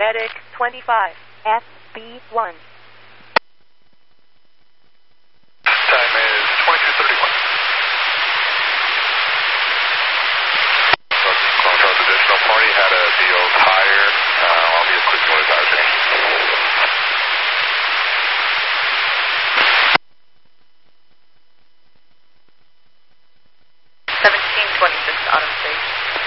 Medic 25, FB1. Time is 22:31. Control additional party had a deal higher. I'll be as quick as I was. 1726 Autumn State.